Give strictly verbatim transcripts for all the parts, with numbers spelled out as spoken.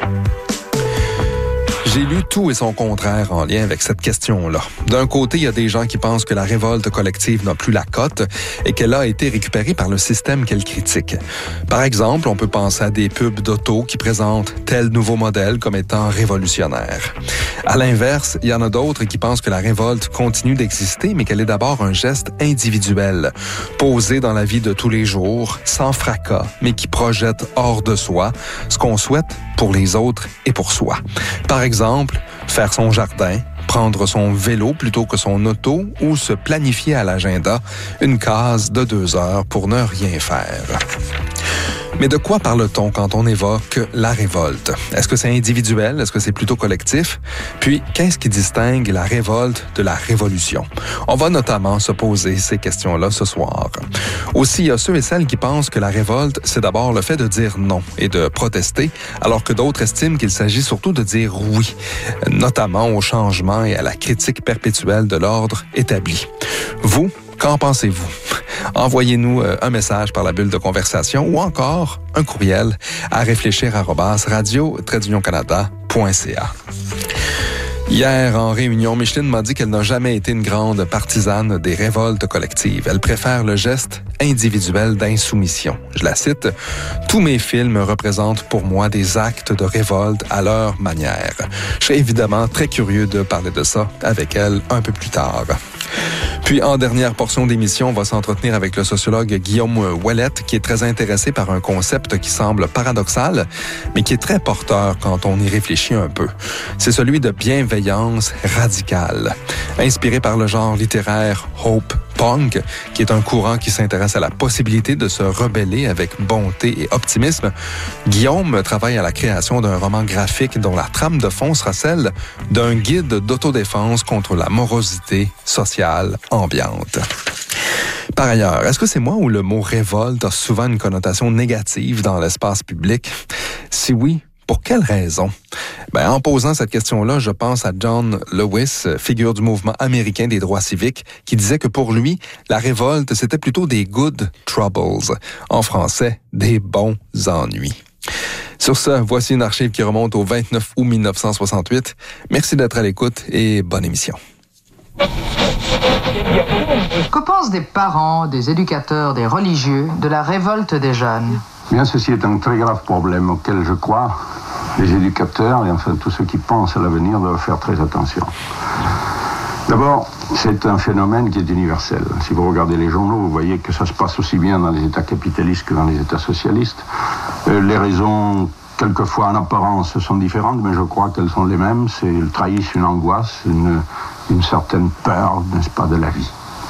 J'ai lu tout et son contraire en lien avec cette question-là. D'un côté, il y a des gens qui pensent que la révolte collective n'a plus la cote et qu'elle a été récupérée par le système qu'elle critique. Par exemple, on peut penser à des pubs d'auto qui présentent tel nouveau modèle comme étant révolutionnaire. À l'inverse, il y en a d'autres qui pensent que la révolte continue d'exister, mais qu'elle est d'abord un geste individuel, posé dans la vie de tous les jours, sans fracas, mais qui projette hors de soi ce qu'on souhaite pour les autres et pour soi. Par exemple, Exemple, faire son jardin, prendre son vélo plutôt que son auto ou se planifier à l'agenda une case de deux heures pour ne rien faire. Mais de quoi parle-t-on quand on évoque la révolte? Est-ce que c'est individuel? Est-ce que c'est plutôt collectif? Puis, qu'est-ce qui distingue la révolte de la révolution? On va notamment se poser ces questions-là ce soir. Aussi, il y a ceux et celles qui pensent que la révolte, c'est d'abord le fait de dire non et de protester, alors que d'autres estiment qu'il s'agit surtout de dire oui, notamment au changement et à la critique perpétuelle de l'ordre établi. Vous, qu'en pensez-vous? Envoyez-nous un message par la bulle de conversation ou encore un courriel à réfléchir arobase radio tiret union canada point c a. Hier, en réunion, Micheline m'a dit qu'elle n'a jamais été une grande partisane des révoltes collectives. Elle préfère le geste individuel d'insoumission. Je la cite, « Tous mes films représentent pour moi des actes de révolte à leur manière. » Je serais évidemment très curieux de parler de ça avec elle un peu plus tard. Puis, en dernière portion d'émission, on va s'entretenir avec le sociologue Guillaume Ouellette, qui est très intéressé par un concept qui semble paradoxal, mais qui est très porteur quand on y réfléchit un peu. C'est celui de bienveillance radicale. Inspiré par le genre littéraire Hope Punk, qui est un courant qui s'intéresse à la possibilité de se rebeller avec bonté et optimisme, Guillaume travaille à la création d'un roman graphique dont la trame de fond sera celle d'un guide d'autodéfense contre la morosité sociale ambiante. Par ailleurs, est-ce que c'est moi ou le mot « révolte » a souvent une connotation négative dans l'espace public? Si oui, pour quelle raison? Ben, en posant cette question-là, je pense à John Lewis, figure du mouvement américain des droits civiques, qui disait que pour lui, la révolte, c'était plutôt des good troubles. En français, des bons ennuis. Sur ce, voici une archive qui remonte au vingt-neuf août mille neuf cent soixante-huit. Merci d'être à l'écoute et bonne émission. Que pensent des parents, des éducateurs, des religieux de la révolte des jeunes? Bien, ceci est un très grave problème auquel je crois les éducateurs et enfin tous ceux qui pensent à l'avenir doivent faire très attention. D'abord, c'est un phénomène qui est universel. Si vous regardez les journaux, vous voyez que ça se passe aussi bien dans les États capitalistes que dans les États socialistes. Euh, les raisons, quelquefois en apparence, sont différentes, mais je crois qu'elles sont les mêmes. C'est, elles trahissent une angoisse, une, une certaine peur, n'est-ce pas, de la vie.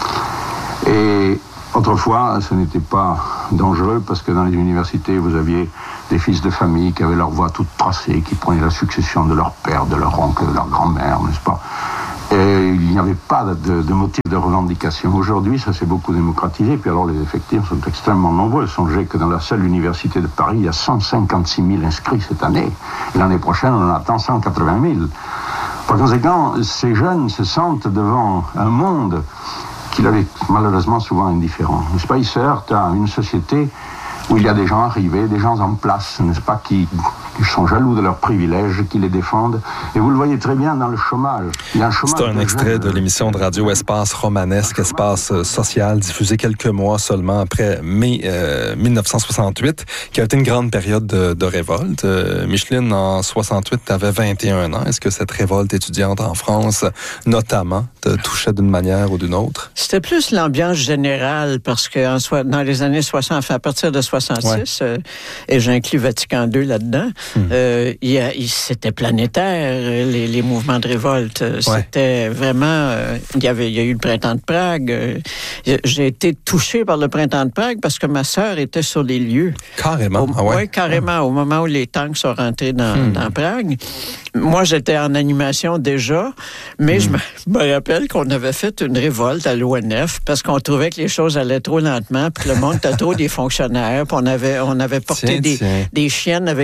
Et autrefois, ce n'était pas dangereux parce que dans les universités, vous aviez des fils de famille qui avaient leur voie toute tracée, qui prenaient la succession de leur père, de leur oncle, de leur grand-mère, n'est-ce pas? Et il n'y avait pas de, de motif de revendication. Aujourd'hui, ça s'est beaucoup démocratisé, puis alors les effectifs sont extrêmement nombreux. Songez que dans la seule université de Paris, il y a cent cinquante-six mille inscrits cette année. Et l'année prochaine, on en attend cent quatre-vingt mille. Par conséquent, ces jeunes se sentent devant un monde qu'il avait malheureusement souvent indifférent. N'est-ce pas? Ils se heurtent à une société où il y a des gens arrivés, des gens en place, n'est-ce pas, qui, qui sont jaloux de leurs privilèges, qui les défendent. Et vous le voyez très bien dans le chômage. Il y a un chômage. C'est un extrait de l'émission de radio Espace Romanesque, Espace social, diffusé quelques mois seulement après mai euh, mille neuf cent soixante-huit, qui a été une grande période de, de révolte. Euh, Micheline, en soixante-huit, tu avais vingt et un ans. Est-ce que cette révolte étudiante en France, notamment, te touchait d'une manière ou d'une autre? C'était plus l'ambiance générale, parce que en so- dans les années soixante, enfin, à partir de soixante-six, ouais. euh, et j'inclus Vatican deux là-dedans, hum. euh, il y a, il, c'était planétaire, les, les mouvements de révolte. Ouais. C'était vraiment... Euh, il, y avait, il y a eu le printemps de Prague. Euh, j'ai été touché par le printemps de Prague parce que ma sœur était sur les lieux. Carrément? Au, ah ouais? Oui, carrément. Hum. Au moment où les tanks sont rentrés dans, hum. dans Prague. Moi, j'étais en animation déjà, mais hum. je, me, je me rappelle qu'on avait fait une révolte à l'O N F parce qu'on trouvait que les choses allaient trop lentement, puis le monde était trop des fonctionnaires, puis on avait, on avait porté tiens, des, tiens. des chiennes avec des barbeaux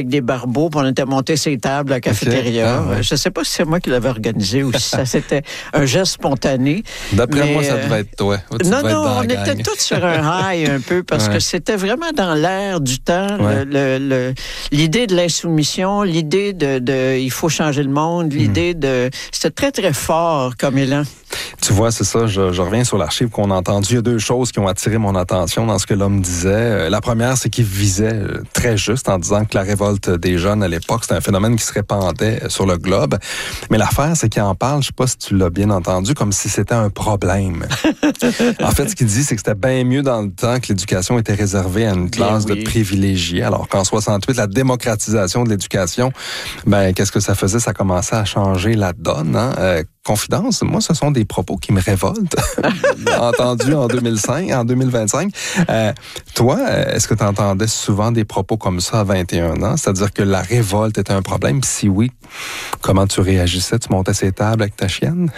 beau, puis on était montés sur les tables à la cafétéria. Okay. Ah, ouais. Je ne sais pas si c'est moi qui l'avais organisé ou si ça c'était un geste spontané. D'après mais, moi, ça devait être toi. Tu non, devais non, être dans on la gang. était tous sur un high un peu parce ouais. que c'était vraiment dans l'air du temps. Ouais. Le, le, le, l'idée de l'insoumission, l'idée de, de il faut changer le monde, l'idée mm. de... C'était très, très fort comme élan. Tu vois, c'est ça, je, je reviens sur l'archive qu'on a entendu. Il y a deux choses qui ont attiré mon attention dans ce que l'homme disait. La première, c'est qu'il visait très juste en disant que la révolte des jeunes à l'époque, c'était un phénomène qui se répandait sur le globe. Mais l'affaire, c'est qu'il en parle, je sais pas si tu l'as bien entendu, comme si c'était un problème. En fait, ce qu'il dit, c'est que c'était bien mieux dans le temps que l'éducation était réservée à une classe oui. de privilégiés. Alors qu'en soixante-huit, la démocratisation de l'éducation, ben qu'est-ce que ça faisait? Ça commençait à changer la donne, hein? Euh, confidence, moi, ce sont des propos qui me révoltent. Entendu en deux mille cinq, en deux mille vingt-cinq. Euh, toi, est-ce que tu entendais souvent des propos comme ça à vingt et un ans? C'est-à-dire que la révolte était un problème? Puis si oui, comment tu réagissais? Tu montais ces tables avec ta chienne?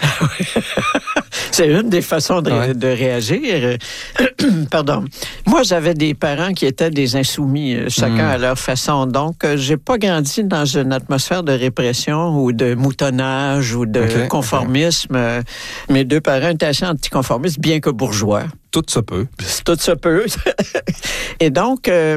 C'est une des façons de, ouais. de réagir. Pardon. Moi, j'avais des parents qui étaient des insoumis, chacun mmh. à leur façon. Donc, j'ai pas grandi dans une atmosphère de répression ou de moutonnage ou de okay. conformisme. Okay. Mes deux parents étaient assez anticonformistes, bien que bourgeois. Tout se peut. Tout se peut. Et donc, euh,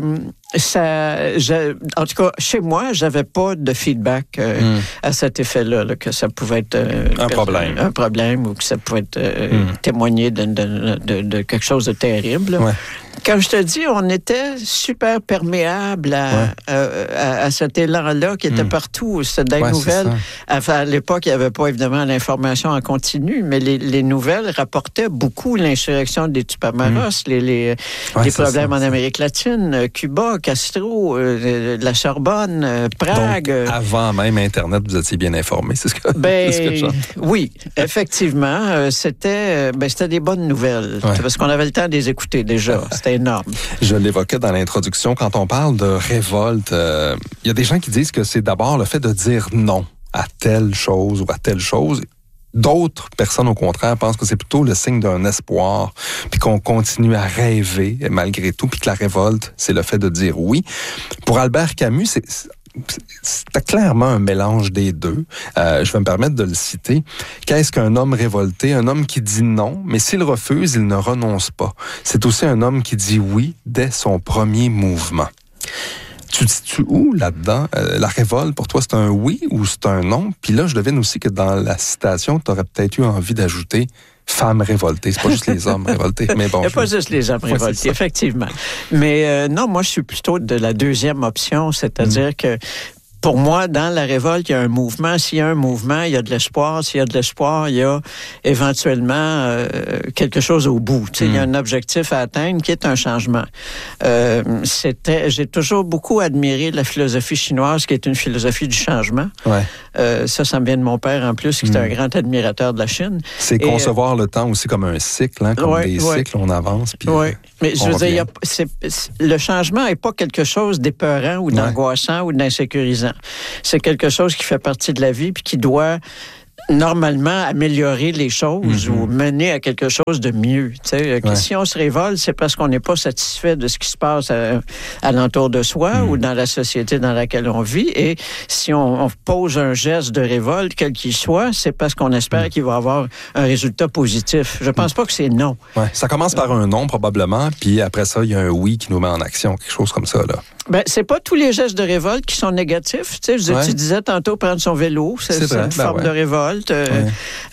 ça, je, en tout cas, chez moi, j'avais pas de feedback euh, mm. à cet effet-là, là, que ça pouvait être euh, un problème, un problème, ou que ça pouvait être euh, mm. témoigner de, de, de, de quelque chose de terrible. Ouais. Quand je te dis, on était super perméable à, ouais. euh, à, à cet élan-là qui était mmh. partout. C'était des ouais, nouvelles. À, à l'époque, il n'y avait pas évidemment l'information en continu, mais les, les nouvelles rapportaient beaucoup l'insurrection des Tupamaros, mmh. les, les, ouais, les problèmes ça, en Amérique latine, Cuba, Castro, euh, la Sorbonne, euh, Prague. Donc, avant même Internet, vous étiez bien informé, c'est ce que, ben, c'est ce que j'entends. Oui, effectivement, euh, c'était, ben, c'était des bonnes nouvelles, ouais. parce qu'on avait le temps de les écouter déjà. C'était énorme. Je l'évoquais dans l'introduction. Quand on parle de révolte, il euh, y a des gens qui disent que c'est d'abord le fait de dire non à telle chose ou à telle chose. D'autres personnes, au contraire, pensent que c'est plutôt le signe d'un espoir, puis qu'on continue à rêver malgré tout, puis que la révolte, c'est le fait de dire oui. Pour Albert Camus, c'est... c'était clairement un mélange des deux. Euh, je vais me permettre de le citer. Qu'est-ce qu'un homme révolté? Un homme qui dit non, mais s'il refuse, il ne renonce pas. C'est aussi un homme qui dit oui dès son premier mouvement. Tu te situes où là-dedans? Euh, la révolte, pour toi, c'est un oui ou c'est un non? Puis là, je devine aussi que dans la citation, tu aurais peut-être eu envie d'ajouter femmes révoltées. C'est pas juste les hommes révoltés. Mais bon, il n'y a je... pas juste les hommes révoltés, ouais, effectivement. Mais euh, non, moi, je suis plutôt de la deuxième option, c'est-à-dire mmh. que pour moi, dans la révolte, il y a un mouvement. S'il y a un mouvement, il y a de l'espoir. S'il y a de l'espoir, il y a éventuellement euh, quelque chose au bout. Tu sais, mmh. il y a un objectif à atteindre qui est un changement. Euh, c'était, j'ai toujours beaucoup admiré la philosophie chinoise, qui est une philosophie du changement. Ouais. Euh, ça, ça me vient de mon père en plus, qui mmh. est un grand admirateur de la Chine. C'est Et, concevoir euh, le temps aussi comme un cycle, hein, comme ouais, des ouais. cycles, on avance. Puis, oui, mais je veux revient. dire, y a, c'est, c'est, le changement n'est pas quelque chose d'épeurant ou d'angoissant ouais. ou d'insécurisant. C'est quelque chose qui fait partie de la vie puis qui doit normalement améliorer les choses mm-hmm. ou mener à quelque chose de mieux. Tu sais, ouais. Si on se révolte, c'est parce qu'on n'est pas satisfait de ce qui se passe à, à l'entour de soi mm. ou dans la société dans laquelle on vit. Et si on, on pose un geste de révolte, quel qu'il soit, c'est parce qu'on espère mm. qu'il va avoir un résultat positif. Je pense mm. pas que c'est non. Ouais. Ça commence par un non, probablement, puis après ça, il y a un oui qui nous met en action, quelque chose comme ça, là. Ben, c'est pas tous les gestes de révolte qui sont négatifs. Tu sais, je, ouais. tu disais tantôt prendre son vélo, c'est, c'est, c'est une ben forme ouais. de révolte. Euh, ouais.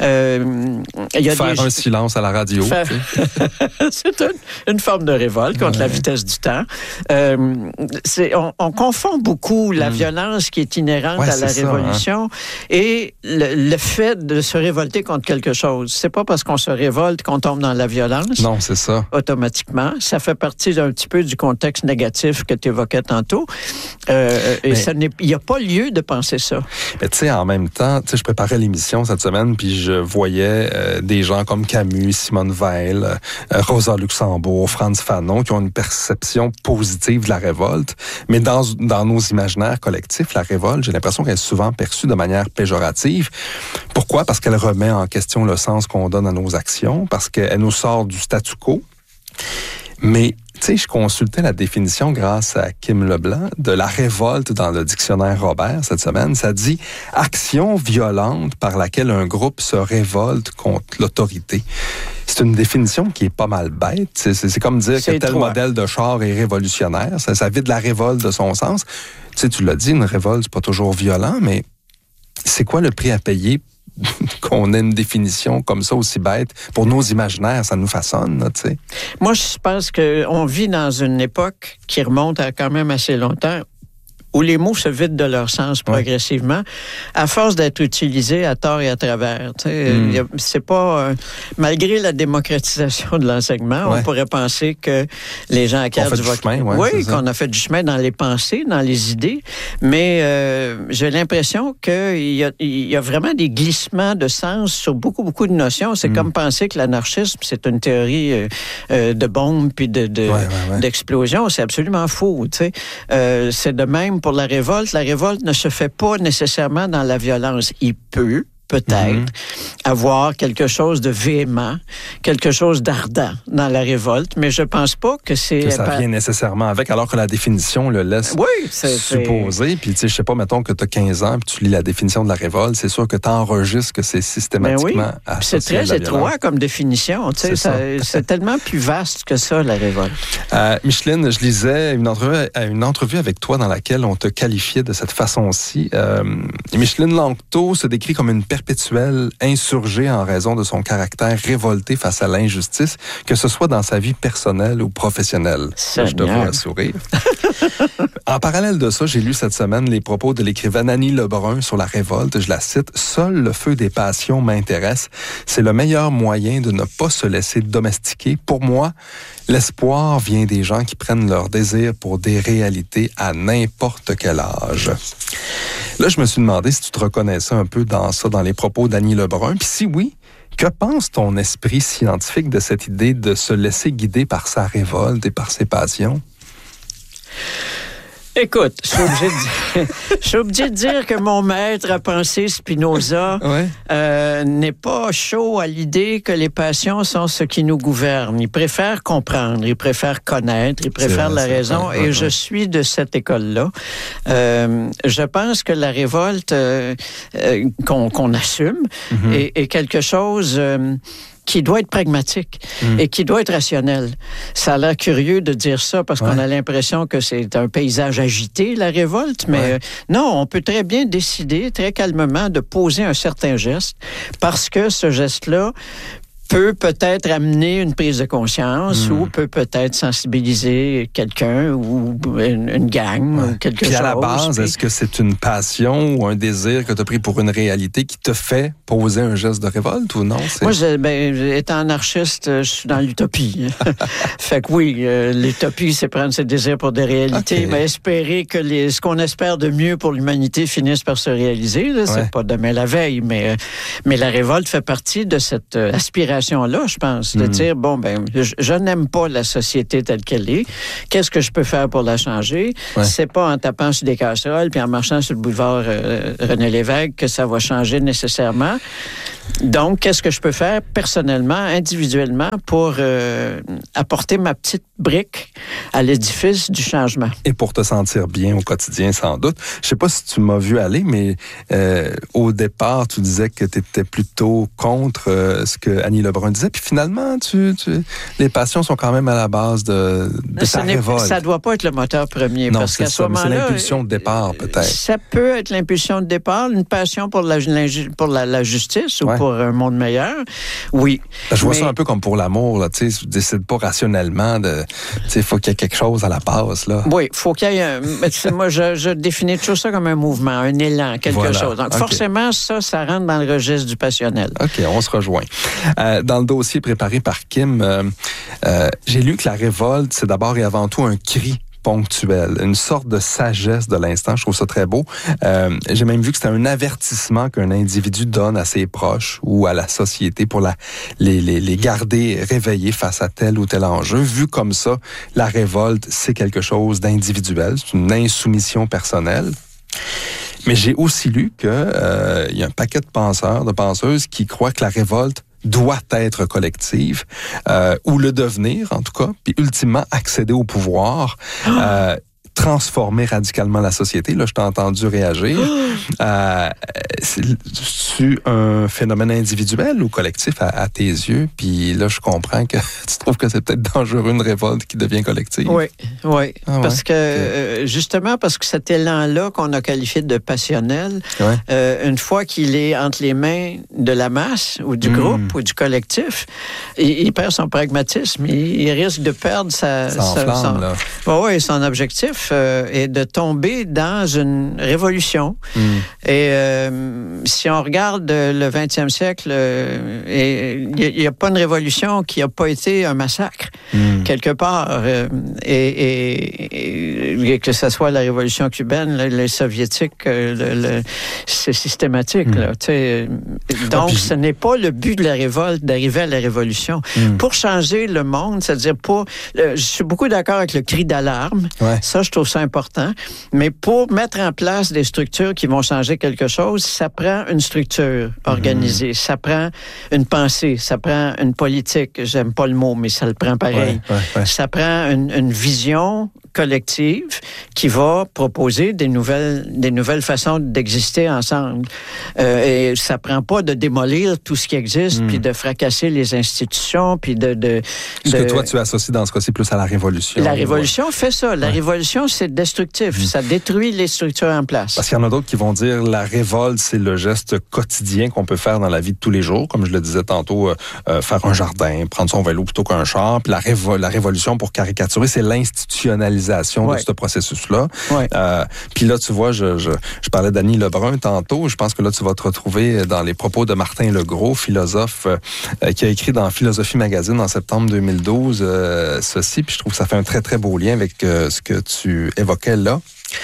euh, y a Faire des... un silence à la radio. Faire... c'est une, une forme de révolte contre ouais. la vitesse du temps. Euh, c'est, on, on confond beaucoup la mm. violence qui est inhérente ouais, à la révolution ça, hein. et le, le fait de se révolter contre quelque chose. C'est pas parce qu'on se révolte qu'on tombe dans la violence. Non, c'est ça. Automatiquement. Ça fait partie d'un petit peu du contexte négatif que tu évoquais tantôt. Euh, et il n'y a pas lieu de penser ça. Mais tu sais, en même temps, tu sais, je préparais l'émission cette semaine, puis je voyais euh, des gens comme Camus, Simone Veil, euh, Rosa Luxembourg, Frantz Fanon, qui ont une perception positive de la révolte. Mais dans, dans nos imaginaires collectifs, la révolte, j'ai l'impression qu'elle est souvent perçue de manière péjorative. Pourquoi? Parce qu'elle remet en question le sens qu'on donne à nos actions, parce qu'elle nous sort du statu quo. Mais Tu sais, je consultais la définition grâce à Kim Leblanc de la révolte dans le dictionnaire Robert cette semaine. Ça dit « action violente par laquelle un groupe se révolte contre l'autorité ». C'est une définition qui est pas mal bête. C'est, c'est, c'est comme dire c'est que tel toi. modèle de char est révolutionnaire. Ça, ça vide la révolte de son sens. Tu sais, tu l'as dit, une révolte, c'est pas toujours violent, mais c'est quoi le prix à payer qu'on ait une définition comme ça aussi bête? Pour nos imaginaires, ça nous façonne, tu sais. Moi, je pense qu'on vit dans une époque qui remonte à quand même assez longtemps, où les mots se vident de leur sens progressivement, ouais. à force d'être utilisés à tort et à travers. Tu sais, mm. y a, c'est pas... Euh, malgré la démocratisation de l'enseignement, ouais. on pourrait penser que les gens acquièrent du vocabulaire. Ouais, oui, qu'on a fait du chemin dans les pensées, dans les idées, mais euh, j'ai l'impression qu'il y a, il y a vraiment des glissements de sens sur beaucoup, beaucoup de notions. C'est mm. comme penser que l'anarchisme, c'est une théorie euh, euh, de bombe puis de, de, ouais, ouais, ouais. d'explosion. C'est absolument faux. Tu sais. Euh, c'est de même pour la révolte. La révolte ne se fait pas nécessairement dans la violence. Il peut, peut-être, mm-hmm. avoir quelque chose de véhément, quelque chose d'ardent dans la révolte, mais je pense pas que c'est... Que ça vient nécessairement avec, alors que la définition le laisse oui, c'est, supposer. Puis, tu sais, je sais pas, mettons que tu as quinze ans, puis tu lis la définition de la révolte, c'est sûr que tu enregistres que c'est systématiquement oui. associé c'est très à la étroit comme définition. Tu sais, c'est, ça, c'est tellement plus vaste que ça, la révolte. Euh, Micheline, je lisais une entrevue, une entrevue avec toi dans laquelle on te qualifiait de cette façon-ci. Euh, Micheline Lanctot se décrit comme une perpétuelle insurgée en raison de son caractère révolté face à l'injustice, que ce soit dans sa vie personnelle ou professionnelle. Seigneur. Je te vois sourire. En parallèle de ça, j'ai lu cette semaine les propos de l'écrivaine Annie Lebrun sur la révolte. Je la cite. « Seul le feu des passions m'intéresse. C'est le meilleur moyen de ne pas se laisser domestiquer. Pour moi, l'espoir vient des gens qui prennent leur désir pour des réalités à n'importe quel âge. » Là, je me suis demandé si tu te reconnaissais un peu dans ça, dans les propos d'Annie Lebrun. Puis si oui, que pense ton esprit scientifique de cette idée de se laisser guider par sa révolte et par ses passions? Écoute, je suis obligé de dire, je suis obligé de dire que mon maître à penser, Spinoza, ouais. euh, n'est pas chaud à l'idée que les passions sont ce qui nous gouverne. Il préfère comprendre, il préfère connaître, il préfère vrai, la raison, vrai, et ouais, je ouais. suis de cette école-là. Euh, je pense que la révolte euh, euh, qu'on, qu'on assume mm-hmm. est, est quelque chose... Euh, qui doit être pragmatique mmh. et qui doit être rationnel. Ça a l'air curieux de dire ça parce ouais. qu'on a l'impression que c'est un paysage agité, la révolte, mais ouais. euh, non, on peut très bien décider très calmement de poser un certain geste parce que ce geste-là peut peut-être amener une prise de conscience mmh. ou peut peut-être sensibiliser quelqu'un ou une, une gang ouais. ou quelque puis chose. À la base, puis... est-ce que c'est une passion ou un désir que tu as pris pour une réalité qui te fait poser un geste de révolte ou non? C'est... Moi, je, ben, étant anarchiste, je suis dans l'utopie. Fait que oui, euh, l'utopie, c'est prendre ses désirs pour des réalités, okay. mais espérer que les, ce qu'on espère de mieux pour l'humanité finisse par se réaliser. Là, ouais. C'est pas demain la veille, mais, mais la révolte fait partie de cette euh, aspiration là, je pense, de mmh. dire, bon, ben, je, je n'aime pas la société telle qu'elle est. Qu'est-ce que je peux faire pour la changer? Ouais. C'est pas en tapant sur des casseroles puis en marchant sur le boulevard euh, René Lévesque que ça va changer nécessairement. Donc, qu'est-ce que je peux faire personnellement, individuellement, pour euh, apporter ma petite brique à l'édifice du changement? Et pour te sentir bien au quotidien, sans doute. Je sais pas si tu m'as vu aller, mais euh, au départ, tu disais que tu étais plutôt contre euh, ce que Annie Lebrun disait, puis finalement, tu, tu, les passions sont quand même à la base de, de ta révolte. Ça doit pas être le moteur premier. Non, parce c'est qu'à ça, ce moment-là, c'est l'impulsion de départ, peut-être. Ça peut être l'impulsion de départ, une passion pour la, pour la, la justice ou ouais. pour un monde meilleur. Oui. Je vois mais... ça un peu comme pour l'amour, là, tu sais, tu décides pas rationnellement de, tu sais, faut qu'il y ait quelque chose à la base, là. Oui, faut qu'il y ait un, moi, je, je définis toujours ça comme un mouvement, un élan, quelque voilà. chose. Donc, okay. forcément, ça, ça rentre dans le registre du passionnel. OK, on se rejoint. Euh, dans le dossier préparé par Kim, euh, euh, j'ai lu que la révolte, c'est d'abord et avant tout un cri ponctuel, une sorte de sagesse de l'instant. Je trouve ça très beau. Euh, j'ai même vu que c'était un avertissement qu'un individu donne à ses proches ou à la société pour la, les, les, les garder réveillés face à tel ou tel enjeu. Vu comme ça, la révolte, c'est quelque chose d'individuel, c'est une insoumission personnelle. Mais j'ai aussi lu qu'il euh, y a un paquet de penseurs, de penseuses qui croient que la révolte doit être collective, euh, ou le devenir en tout cas, puis ultimement accéder au pouvoir, euh, transformer radicalement la société. Là, je t'ai entendu réagir. Euh, c'est-tu un phénomène individuel ou collectif à, à tes yeux? Puis là, je comprends que tu trouves que c'est peut-être dangereux une révolte qui devient collective. Oui, oui. Ah, parce ouais. que, euh, justement, parce que cet élan-là qu'on a qualifié de passionnel, ouais. euh, une fois qu'il est entre les mains de la masse ou du mmh. groupe ou du collectif, il, il perd son pragmatisme. Il, il risque de perdre sa, ça enflamme, sa, son, là. Bon, oui, son objectif euh, est de tomber dans une révolution. Mmh. Et euh, si on regarde le vingtième siècle, euh, il n'y a, a pas une révolution qui n'a pas été un massacre, mmh. quelque part. Euh, et, et, et que ce soit la révolution cubaine, là, les soviétiques, euh, le, le, c'est systématique. Mmh. Là, t'sais. Donc, ah, puis... ce n'est pas le but de la révolte d'arriver à la révolution. Mmh. Pour changer le monde, c'est-à-dire pour... Euh, je suis beaucoup d'accord avec le cri d'alarme. Ouais. Ça, je trouve ça important. Mais pour mettre en place des structures qui vont changer quelque chose, ça prend une structure organisée, mmh. ça prend une pensée, ça prend une politique. J'aime pas le mot, mais ça le prend pareil. Ouais, ouais, ouais. Ça prend une, une vision collective qui va proposer des nouvelles, des nouvelles façons d'exister ensemble. Euh, et ça prend pas de démolir tout ce qui existe, mmh. puis de fracasser les institutions, puis de... de ce de... que toi, tu associes dans ce cas-ci plus à la révolution. La révolution ouais. fait ça. La ouais. révolution, c'est destructif. Mmh. Ça détruit les structures en place. Parce qu'il y en a d'autres qui vont dire la révolte, c'est le geste quotidien qu'on peut faire dans la vie de tous les jours. Comme je le disais tantôt, euh, faire un jardin, prendre son vélo plutôt qu'un char. Puis la, révo- la révolution, pour caricaturer, c'est l'institutionnalisation ouais. de ce processus-là. Ouais. Euh, puis là, tu vois, je, je, je parlais d'Annie Lebrun tantôt. Je pense que là, tu vas te retrouver dans les propos de Martin Legros, philosophe, euh, qui a écrit dans Philosophie Magazine en septembre deux mille douze euh, ceci. Puis je trouve que ça fait un très, très beau lien avec euh, ce que tu évoquais là.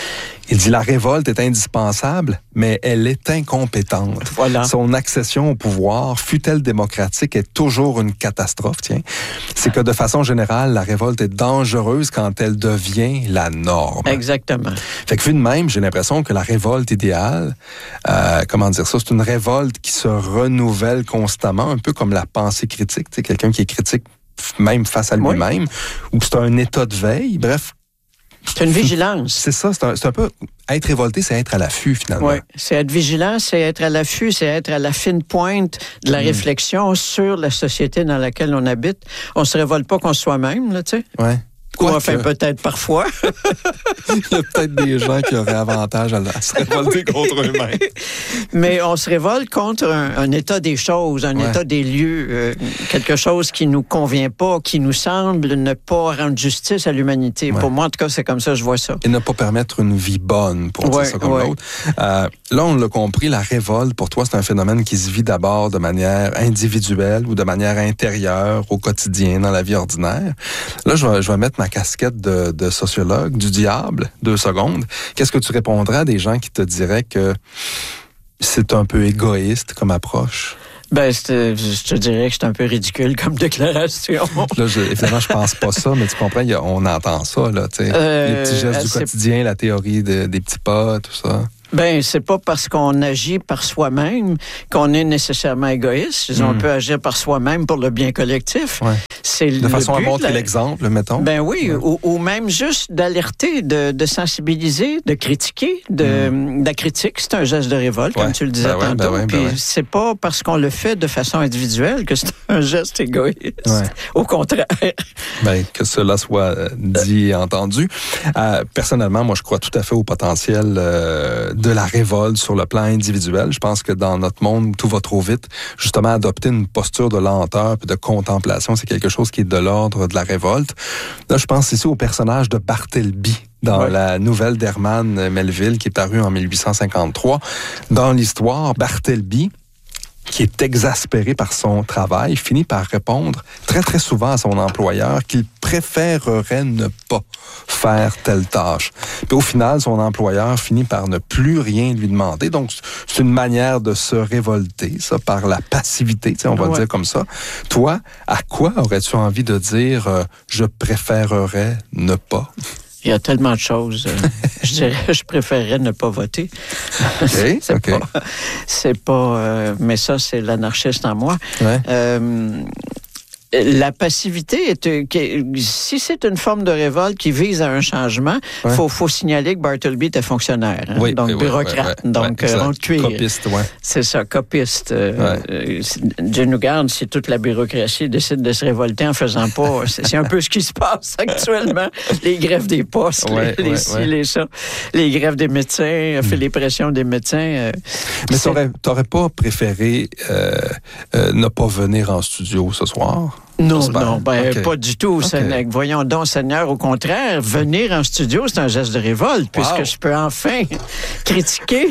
Il dit la révolte est indispensable, mais elle est incompétente. Voilà. Son accession au pouvoir, fût-elle démocratique, est toujours une catastrophe. Tiens, c'est que de façon générale, la révolte est dangereuse quand elle devient la norme. Exactement. Fait que vu de même, j'ai l'impression que la révolte idéale, euh, comment dire ça, c'est une révolte qui se renouvelle constamment, un peu comme la pensée critique. Tu sais, quelqu'un qui est critique même face à lui-même, oui. ou c'est un état de veille. Bref. C'est une vigilance. C'est ça, c'est un, c'est un peu... Être révolté, c'est être à l'affût, finalement. Oui, c'est être vigilant, c'est être à l'affût, c'est être à la fine pointe de la mmh. réflexion sur la société dans laquelle on habite. On se révolte pas qu'on soit soi-même, là, tu sais. Oui. Ou enfin, que... peut-être parfois. Il y a peut-être des gens qui auraient avantage à, à se révolter oui. contre eux-mêmes. Mais on se révolte contre un, un état des choses, un ouais. état des lieux, euh, quelque chose qui nous convient pas, qui nous semble ne pas rendre justice à l'humanité. Ouais. Pour moi, en tout cas, c'est comme ça que je vois ça. Et ne pas permettre une vie bonne, pour ouais, dire ça comme ouais. l'autre. Euh, là, on l'a compris, la révolte, pour toi, c'est un phénomène qui se vit d'abord de manière individuelle ou de manière intérieure, au quotidien, dans la vie ordinaire. Là, je vais, je vais mettre ma casquette de, de sociologue, du diable, deux secondes. Qu'est-ce que tu répondrais à des gens qui te diraient que c'est un peu égoïste comme approche? Ben, je te dirais que c'est un peu ridicule comme déclaration. Là, je, évidemment, je pense pas ça, mais tu comprends, y a, on entend ça, là, tu sais. Euh, les petits gestes du quotidien, la théorie de, des petits pas, tout ça. Ben, c'est pas parce qu'on agit par soi-même qu'on est nécessairement égoïste. Mmh. On peut agir par soi-même pour le bien collectif. Ouais. C'est de le façon but, à montrer la... l'exemple, mettons. Ben oui, ouais. ou, ou même juste d'alerter, de, de sensibiliser, de critiquer. De, mmh. de la critique, c'est un geste de révolte, ouais. comme tu le disais ben ouais, tantôt. Ben ouais, ben Puis ouais. c'est pas parce qu'on le fait de façon individuelle que c'est un geste égoïste. Ouais. Au contraire. Ben, que cela soit dit et entendu. Euh, personnellement, moi, je crois tout à fait au potentiel euh, de la révolte sur le plan individuel. Je pense que dans notre monde où tout va trop vite, justement, adopter une posture de lenteur et de contemplation, c'est quelque chose qui est de l'ordre de la révolte. Là, je pense ici au personnage de Bartleby dans ouais. la nouvelle d'Herman Melville qui est parue en mille huit cent cinquante-trois. Dans l'histoire, Bartleby, qui est exaspéré par son travail, finit par répondre très, très souvent à son employeur qu'il préférerait ne pas faire telle tâche. Puis au final, son employeur finit par ne plus rien lui demander. Donc, c'est une manière de se révolter, ça, par la passivité, on va ouais. le dire comme ça. Toi, à quoi aurais-tu envie de dire euh, « je préférerais ne pas » ? Il y a tellement de choses. Euh, je dirais, je préférerais ne pas voter. Okay, c'est, okay. Pas, c'est pas... Euh, mais ça, c'est l'anarchiste en moi. Ouais. Euh, La passivité, est, si c'est une forme de révolte qui vise à un changement, il ouais. faut, faut signaler que Bartleby était fonctionnaire, hein, oui, donc oui, bureaucrate, oui, oui, oui, donc euh, on cuire. Copiste, oui. C'est ça, copiste. Euh, ouais. Dieu nous garde si toute la bureaucratie décide de se révolter en faisant pas. C'est, c'est un peu ce qui se passe actuellement. Les grèves des postes, ouais, les, les ouais, ci, ouais. les ça, les grèves des médecins, mm. fait les pressions des médecins. Euh, Mais t'aurais, t'aurais pas préféré euh, euh, ne pas venir en studio ce soir? Non, J'espère. non, ben, okay. pas du tout. Okay. Seigneur. Voyons donc, Seigneur, au contraire, venir en studio, c'est un geste de révolte, wow. puisque je peux enfin critiquer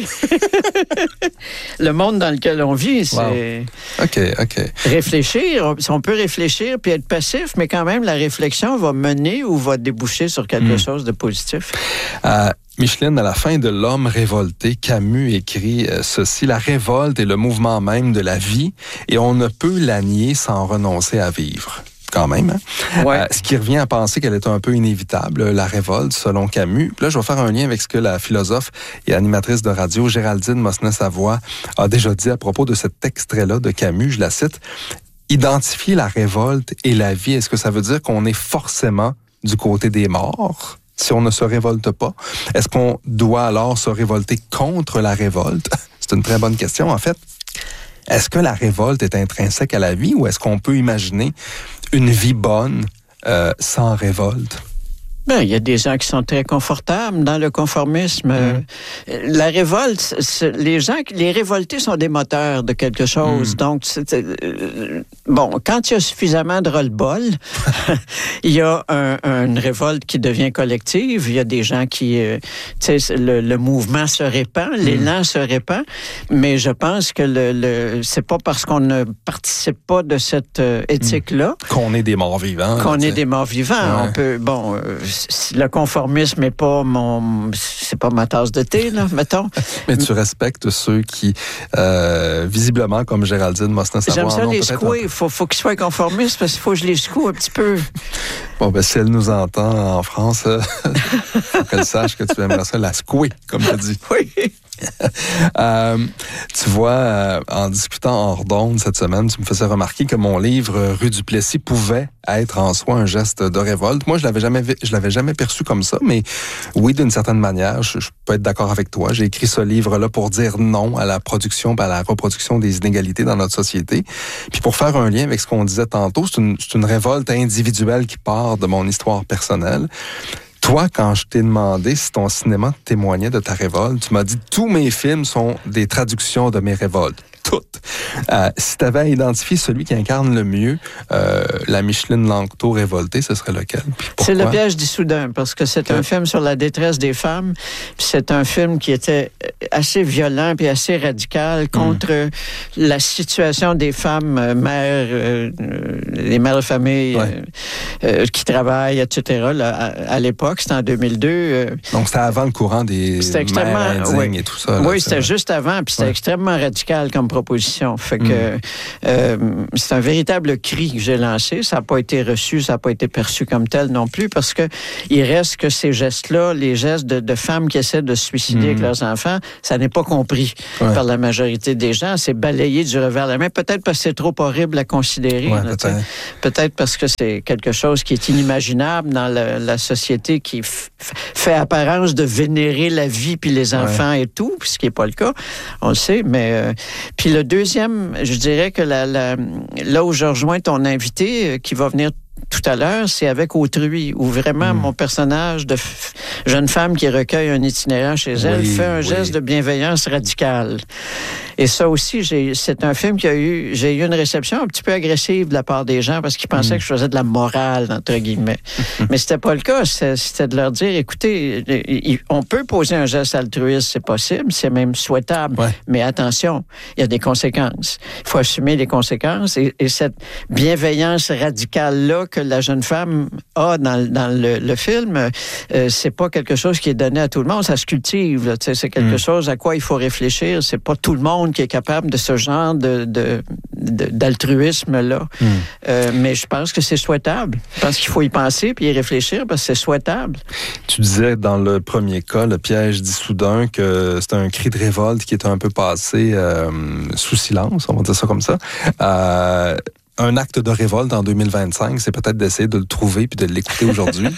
le monde dans lequel on vit. C'est wow. OK, OK. Réfléchir, on peut réfléchir puis être passif, mais quand même, la réflexion va mener ou va déboucher sur quelque mm. chose de positif. Euh, Micheline, à la fin de L'Homme révolté, Camus écrit euh, ceci: « La révolte est le mouvement même de la vie et on ne peut la nier sans renoncer à vivre. » Quand même, hein? Ouais. Euh, ce qui revient à penser qu'elle est un peu inévitable, la révolte, selon Camus. Puis là, je vais faire un lien avec ce que la philosophe et animatrice de radio Géraldine Mosnet-Savoie a déjà dit à propos de cet extrait-là de Camus. Je la cite: « Identifier la révolte et la vie, est-ce que ça veut dire qu'on est forcément du côté des morts si on ne se révolte pas? Est-ce qu'on doit alors se révolter contre la révolte? » C'est une très bonne question, en fait. Est-ce que la révolte est intrinsèque à la vie ou est-ce qu'on peut imaginer une vie bonne euh, sans révolte? Ben, il y a des gens qui sont très confortables dans le conformisme. Mmh. La révolte, c'est, les gens, les révoltés sont des moteurs de quelque chose. Mmh. Donc, c'est, euh, bon, quand il y a suffisamment de ras-le-bol, il y a un, une révolte qui devient collective. Il y a des gens qui, euh, tu sais, le, le mouvement se répand, mmh. l'élan se répand. Mais je pense que le, le, c'est pas parce qu'on ne participe pas de cette euh, éthique-là mmh. qu'on est des morts vivants. Qu'on là, est des morts vivants. Ouais. On peut, bon. Euh, Le conformisme n'est pas mon, c'est pas ma tasse de thé, là, mettons. Mais tu respectes ceux qui, euh, visiblement, comme Géraldine Mosnet-Savoie, j'aime ça non, les secouer. Il faut, faut qu'ils soient conformistes parce qu'il faut que je les secoue un petit peu. Bon, ben, si elle nous entend en France, il euh, faut qu'elle sache que tu aimerais ça la secouer, comme tu dis. Oui. euh, tu vois, euh, en discutant hors d'onde cette semaine, tu me faisais remarquer que mon livre Rue du Plessis pouvait être en soi un geste de révolte. Moi, je l'avais jamais, je l'avais jamais perçu comme ça, mais oui, d'une certaine manière, je, je peux être d'accord avec toi. J'ai écrit ce livre-là pour dire non à la production, à la reproduction des inégalités dans notre société. Puis pour faire un lien avec ce qu'on disait tantôt, c'est une, c'est une révolte individuelle qui part de mon histoire personnelle. Toi, quand je t'ai demandé si ton cinéma témoignait de ta révolte, tu m'as dit « Tous mes films sont des traductions de mes révoltes. » Toutes. Euh, si tu avais à identifier celui qui incarne le mieux euh, la Micheline Langto révoltée, ce serait lequel? C'est Le Piège d'Issoudun, parce que c'est okay. un film sur la détresse des femmes. Puis c'est un film qui était assez violent puis assez radical contre mm. la situation des femmes euh, mères, euh, les mères de famille ouais. euh, euh, qui travaillent, et cetera. Là, à, à l'époque, c'était en deux mille deux. Euh, Donc c'était avant le courant des mères indignes oui, et tout ça. Là, oui, c'était juste avant, puis c'était ouais. extrêmement radical comme proposition. Fait que mm. euh, c'est un véritable cri que j'ai lancé. Ça n'a pas été reçu, ça n'a pas été perçu comme tel non plus, parce que il reste que ces gestes-là, les gestes de, de femmes qui essaient de se suicider mm. avec leurs enfants, ça n'est pas compris ouais. par la majorité des gens. C'est balayé du revers de la main. Peut-être parce que c'est trop horrible à considérer. Ouais, là, peut-être. peut-être parce que c'est quelque chose qui est inimaginable dans la, la société qui f- fait apparence de vénérer la vie puis les enfants ouais. et tout, ce qui n'est pas le cas. On le sait, mais... Euh, puis le deuxième, je dirais que la, la, là où je rejoins ton invité, euh, qui va venir tout à l'heure, c'est avec Autrui, où vraiment mmh. mon personnage de f- jeune femme qui recueille un itinérant chez elle oui, fait un oui. geste de bienveillance radicale. Et ça aussi, j'ai, c'est un film qui a eu, j'ai eu une réception un petit peu agressive de la part des gens parce qu'ils pensaient mmh. que je faisais de la morale, entre guillemets. Mais c'était pas le cas. C'était, c'était de leur dire, écoutez, on peut poser un geste altruiste, c'est possible, c'est même souhaitable. Ouais. Mais attention, il y a des conséquences. Il faut assumer les conséquences. Et, et cette bienveillance radicale-là que la jeune femme a dans, dans le, le film, euh, c'est pas quelque chose qui est donné à tout le monde. Ça se cultive. C'est quelque mmh. chose à quoi il faut réfléchir. C'est pas tout le monde qui est capable de ce genre de, de, d'altruisme, là. Mm. Euh, mais je pense que c'est souhaitable. Je pense qu'il faut y penser puis y réfléchir parce que c'est souhaitable. Tu disais dans le premier cas, le piège d'Issoudun, que c'était un cri de révolte qui était un peu passé euh, sous silence, on va dire ça comme ça. Euh, un acte de révolte en deux mille vingt-cinq, c'est peut-être d'essayer de le trouver puis de l'écouter aujourd'hui.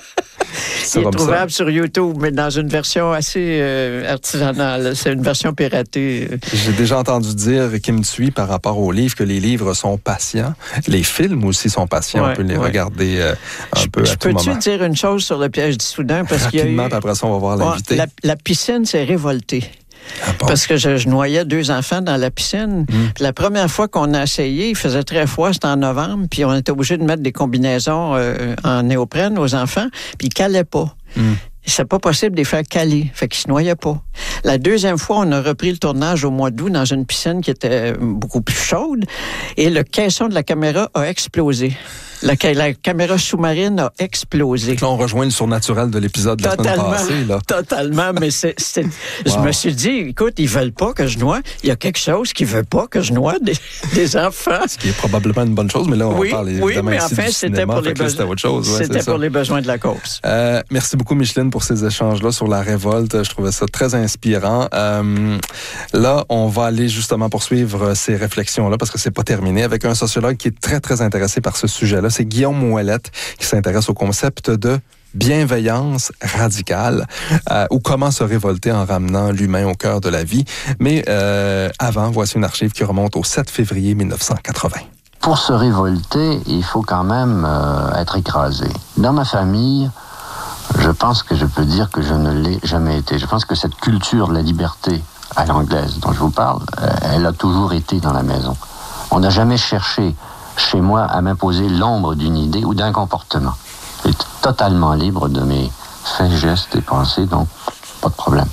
Il est trouvable ça. sur YouTube, mais dans une version assez euh, artisanale. C'est une version piratée. J'ai déjà entendu dire, Kim Thuy, par rapport aux livres, que les livres sont patients. Les films aussi sont patients. Ouais, on peut les ouais. regarder euh, un je, peu je à tout moment. Peux-tu dire une chose sur le piège d'Issoudun? Parce qu'il y a eu... après ça, on va voir l'invité. La, la piscine s'est révoltée. Ah bon? Parce que je, je noyais deux enfants dans la piscine. Mmh. Puis la première fois qu'on a essayé, il faisait très froid, c'était en novembre, puis on était obligé de mettre des combinaisons euh, en néoprène aux enfants, puis ils calaient pas. Mmh. C'est pas possible de les faire caler, fait qu'ils se noyaient pas. La deuxième fois, on a repris le tournage au mois d'août dans une piscine qui était beaucoup plus chaude, et le caisson de la caméra a explosé. La, la caméra sous-marine a explosé. Là, on rejoint le surnaturel de l'épisode de la semaine passée. Là. Totalement, mais c'est, c'est, wow. Je me suis dit, écoute, ils veulent pas que je noie. Il y a quelque chose qui veut pas que je noie des, des enfants. Ce qui est probablement une bonne chose, mais là, on oui, parle évidemment oui, mais ici enfin, du c'était cinéma, pour les besoins. C'était autre chose. Ouais, c'était c'est pour ça. les besoins de la cause. Euh, merci beaucoup, Micheline, pour ces échanges-là sur la révolte. Je trouvais ça très inspirant. Euh, là, on va aller justement poursuivre ces réflexions-là parce que c'est pas terminé avec un sociologue qui est très, très intéressé par ce sujet-là. C'est Guillaume Ouellette qui s'intéresse au concept de bienveillance radicale euh, ou comment se révolter en ramenant l'humain au cœur de la vie. Mais euh, avant, voici une archive qui remonte au sept février mille neuf cent quatre-vingts. Pour se révolter, il faut quand même euh, être écrasé. Dans ma famille, je pense que je peux dire que je ne l'ai jamais été. Je pense que cette culture de la liberté à l'anglaise dont je vous parle, euh, elle a toujours été dans la maison. On n'a jamais cherché chez moi à m'imposer l'ombre d'une idée ou d'un comportement. J'étais totalement libre de mes faits, gestes et pensées, donc pas de problème.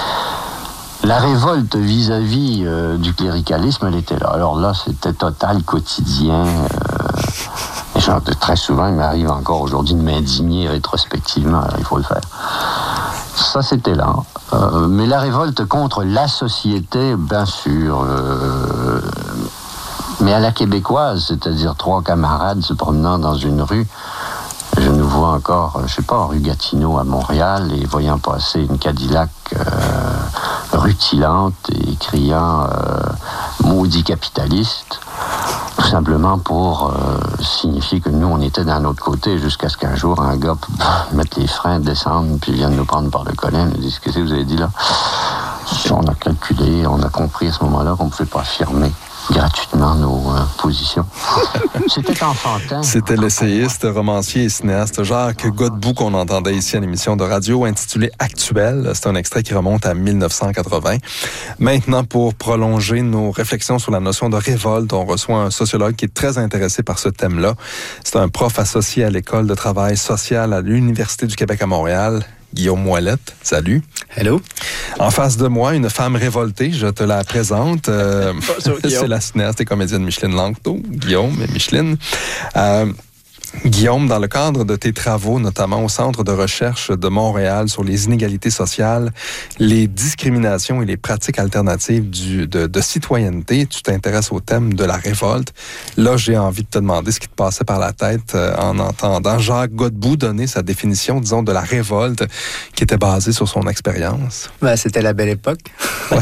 La révolte vis-à-vis euh, du cléricalisme, elle était là. Alors là, c'était total, quotidien. Euh, et genre, très souvent, il m'arrive encore aujourd'hui de m'indigner rétrospectivement. Alors, il faut le faire. Ça, c'était là. Euh, mais la révolte contre la société, bien sûr... Euh, mais à la québécoise, c'est-à-dire trois camarades se promenant dans une rue, je nous vois encore, je sais pas, en rue Gatineau à Montréal, et voyant passer une Cadillac euh, rutilante et criant euh, « maudit capitaliste », tout simplement pour euh, signifier que nous, on était d'un autre côté, jusqu'à ce qu'un jour, un gars mette les freins, descende, puis vienne nous prendre par le collet, nous dise « Qu'est-ce que vous avez dit là ?» On a calculé, on a compris à ce moment-là qu'on ne pouvait pas affirmer gratuitement nos euh, positions. C'était enfantin. C'était l'essayiste, romancier et cinéaste Jacques Godbout qu'on entendait ici à l'émission de radio intitulée Actuel. C'est un extrait qui remonte à mille neuf cent quatre-vingts. Maintenant, pour prolonger nos réflexions sur la notion de révolte, on reçoit un sociologue qui est très intéressé par ce thème-là. C'est un prof associé à l'École de travail social à l'Université du Québec à Montréal. Guillaume Ouellette, salut. Hello. En face de moi, une femme révoltée, je te la présente. Euh, Bonjour, c'est la cinéaste et comédienne Micheline Langto. Guillaume et Micheline. Euh, Guillaume, dans le cadre de tes travaux, notamment au Centre de recherche de Montréal sur les inégalités sociales, les discriminations et les pratiques alternatives du, de, de citoyenneté, tu t'intéresses au thème de la révolte. Là, j'ai envie de te demander ce qui te passait par la tête euh, en entendant Jacques Godbout donner sa définition, disons, de la révolte qui était basée sur son expérience. Ben, c'était la belle époque. Ouais.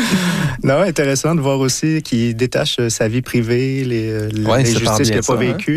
Non, intéressant de voir aussi qu'il détache sa vie privée, les, les, ouais, les justices qu'il n'a pas vécues.